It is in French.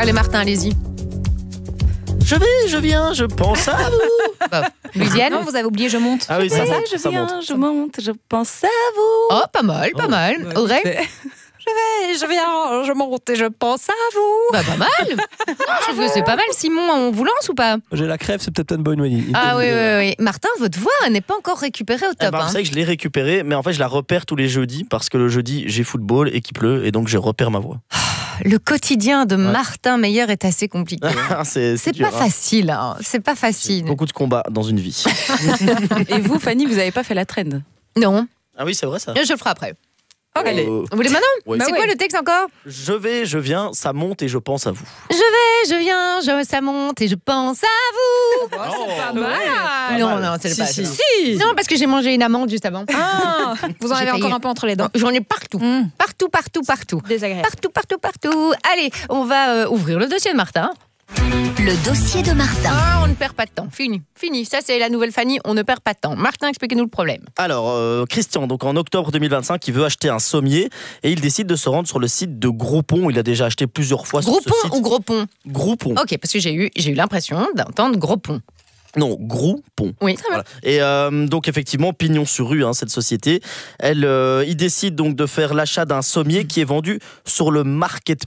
Allez Martin, allez-y. Je viens, je pense à vous. Bah, Lucienne. Non, vous avez oublié, je monte. Ah oui, ça monte, je ça viens, monte. je monte, je pense à vous. Oh, pas mal, pas mal. Audrey. Je viens, je monte et je pense à vous. Bah, pas mal. Je trouve que c'est pas mal. Simon, on vous lance ou pas? J'ai la crève, c'est peut-être une bonne idée. Ah oui. Martin, votre voix n'est pas encore récupérée au top. Vous savez que je l'ai récupérée, mais en fait je la repère tous les jeudis parce que le jeudi j'ai football et qu'il pleut et donc je repère ma voix. Le quotidien de Martin Meyer est assez compliqué. c'est pas facile, hein. C'est pas facile. Beaucoup de combats dans une vie. Et vous, Fanny, vous n'avez pas fait la trend? Non, Ah oui, c'est vrai ça. je le ferai après. Allez. Vous voulez maintenant? Oui. C'est quoi le texte encore? Je viens, ça monte et je pense à vous. Je viens, ça monte et je pense à vous. C'est pas mal. Non, c'est pas ça. Si. Non, parce que j'ai mangé une amande juste avant. Ah, vous en J'ai avez failli. encore un peu entre les dents. J'en ai partout. Partout. Désagréable. Partout. Allez, on va ouvrir le dossier de Martin. Le dossier de Martin. Ah, on ne perd pas de temps. Fini. Ça, c'est la nouvelle Fanny. On ne perd pas de temps. Martin, expliquez-nous le problème. Alors, Christian, donc en octobre 2025, il veut acheter un sommier et il décide de se rendre sur le site de Groupon. Il a déjà acheté plusieurs fois sur ce Groupon site. ou Gros Pont? Groupon. Ok, parce que j'ai eu l'impression d'entendre Gros Pont. Non, Groupon. Oui, très bien. Voilà. Et donc effectivement, pignon sur rue, cette société. Il décide donc de faire l'achat d'un sommier qui est vendu sur le market